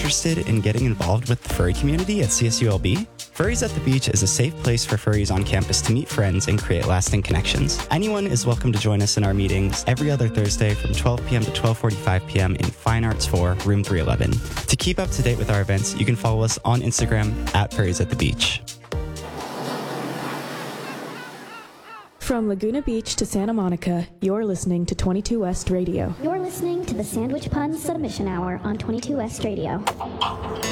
interested in getting involved with the furry community at CSULB? Furries at the Beach is a safe place for furries on campus to meet friends and create lasting connections. Anyone is welcome to join us in our meetings every other Thursday from 12 p.m. to 12:45 p.m. in Fine Arts 4, room 311. To keep up to date with our events, you can follow us on Instagram at Furries at the Beach. From Laguna Beach to Santa Monica, you're listening to 22 West Radio. You're listening to the Sandwich Pun Submission Hour on 22 West Radio.